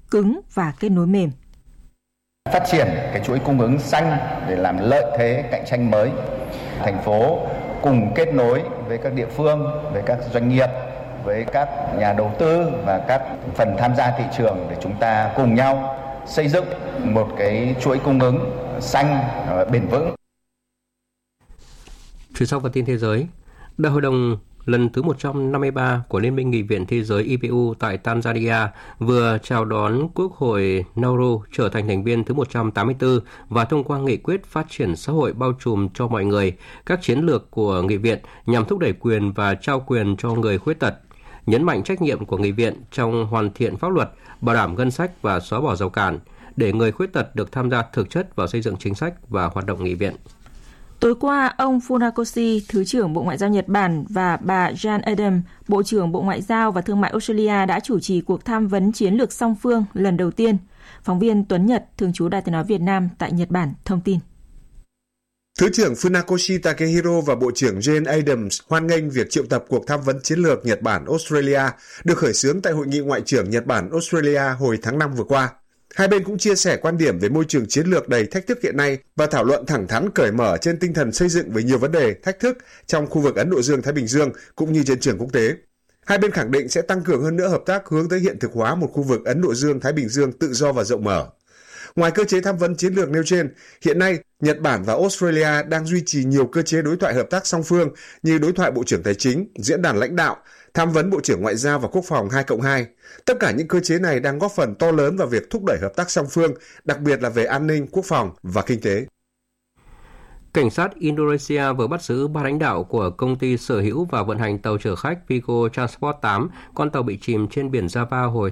cứng và kết nối mềm. Phát triển cái chuỗi cung ứng xanh để làm lợi thế cạnh tranh mới. Thành phố cùng kết nối với các địa phương, với các doanh nghiệp, với các nhà đầu tư và các phần tham gia thị trường để chúng ta cùng nhau xây dựng một cái chuỗi cung ứng xanh bền vững. Chuyển sang phần tin thế giới, Đại hội đồng lần thứ 153 của Liên minh Nghị viện Thế giới IPU tại Tanzania vừa chào đón Quốc hội Nauru trở thành thành viên thứ 184 và thông qua nghị quyết phát triển xã hội bao trùm cho mọi người, các chiến lược của Nghị viện nhằm thúc đẩy quyền và trao quyền cho người khuyết tật, nhấn mạnh trách nhiệm của Nghị viện trong hoàn thiện pháp luật, bảo đảm ngân sách và xóa bỏ rào cản, để người khuyết tật được tham gia thực chất vào xây dựng chính sách và hoạt động Nghị viện. Tối qua, ông Funakoshi, Thứ trưởng Bộ Ngoại giao Nhật Bản và bà Jane Adam, Bộ trưởng Bộ Ngoại giao và Thương mại Australia đã chủ trì cuộc tham vấn chiến lược song phương lần đầu tiên. Phóng viên Tuấn Nhật, thường trú Đài Tiếng nói Việt Nam tại Nhật Bản, thông tin. Thứ trưởng Funakoshi Takehiro và Bộ trưởng Jane Adams hoan nghênh việc triệu tập cuộc tham vấn chiến lược Nhật Bản-Australia được khởi xướng tại Hội nghị Ngoại trưởng Nhật Bản-Australia hồi tháng 5 vừa qua. Hai bên cũng chia sẻ quan điểm về môi trường chiến lược đầy thách thức hiện nay và thảo luận thẳng thắn cởi mở trên tinh thần xây dựng với nhiều vấn đề, thách thức trong khu vực Ấn Độ Dương-Thái Bình Dương cũng như trên trường quốc tế. Hai bên khẳng định sẽ tăng cường hơn nữa hợp tác hướng tới hiện thực hóa một khu vực Ấn Độ Dương-Thái Bình Dương tự do và rộng mở. Ngoài cơ chế tham vấn chiến lược nêu trên, hiện nay Nhật Bản và Australia đang duy trì nhiều cơ chế đối thoại hợp tác song phương như đối thoại Bộ trưởng Tài chính, diễn đàn lãnh đạo, tham vấn Bộ trưởng Ngoại giao và Quốc phòng 2+2. Tất cả những cơ chế này đang góp phần to lớn vào việc thúc đẩy hợp tác song phương, đặc biệt là về an ninh, quốc phòng và kinh tế. Cảnh sát Indonesia vừa bắt giữ 3 lãnh đạo của công ty sở hữu và vận hành tàu chở khách Vigo Transport 8, con tàu bị chìm trên biển Java hồi